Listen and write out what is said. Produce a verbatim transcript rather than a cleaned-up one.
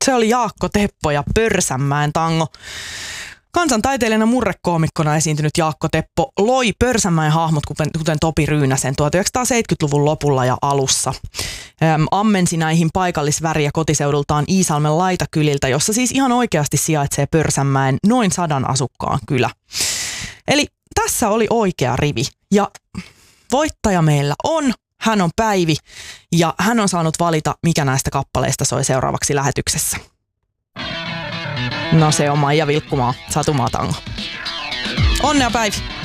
Se oli Jaakko Teppo ja Pörsänmäen tango. Kansantaiteilijana murrekoomikkona esiintynyt Jaakko Teppo loi Pörsänmäen hahmot, kuten, kuten Topi Ryynäsen tuhatyhdeksänsataaseitsemänkymmentäluvun lopulla ja alussa. Äm, ammensi näihin paikallisväriä kotiseudultaan Iisalmen laitakyliltä, jossa siis ihan oikeasti sijaitsee Pörsänmäen noin sadan asukkaan kylä. Eli tässä oli oikea rivi ja voittaja meillä on. Hän on Päivi ja hän on saanut valita, mikä näistä kappaleista soi seuraavaksi lähetyksessä. No se on Maija Vilkkumaa, Satumaa tango. Onnea Päivi!